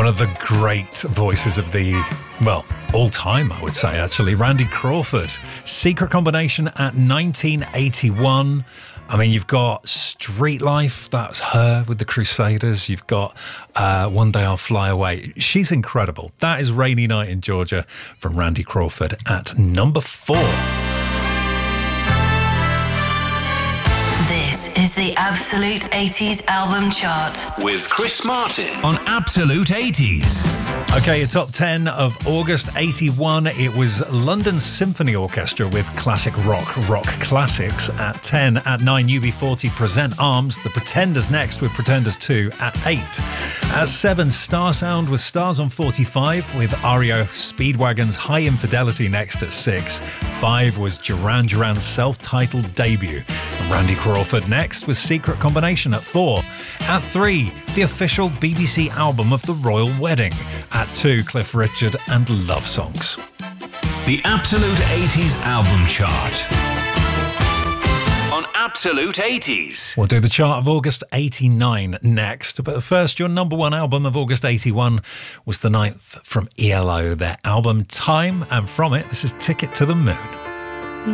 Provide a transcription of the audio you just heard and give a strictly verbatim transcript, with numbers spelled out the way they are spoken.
One of the great voices of the, well, all time, I would say, actually. Randy Crawford. Secret Combination at nineteen eighty-one. I mean, you've got Street Life, that's her with the Crusaders. You've got uh, One Day I'll Fly Away. She's incredible. That is Rainy Night in Georgia from Randy Crawford at number four. This is the Absolute eighties Album Chart with Chris Martin on Absolute eighties. Okay, your top ten of August eighty-one. It was London Symphony Orchestra with Classic Rock, Rock Classics at ten. At nine, U B forty Present Arms. The Pretenders next with Pretenders two at eight. At seven, Star Sound with Stars on forty-five with R E O Speedwagon's High Infidelity next at six. five was Duran Duran's self-titled debut. And Randy Crawford next with Secret Combination at four. At three, the official B B C album of the Royal Wedding. At two, Cliff Richard and Love Songs. The Absolute eighties Album Chart on Absolute eighties. We'll do the chart of August eighty-nine next. But first, your number one album of August eighty-one was the ninth from E L O, their album Time. And from it, this is Ticket to the Moon.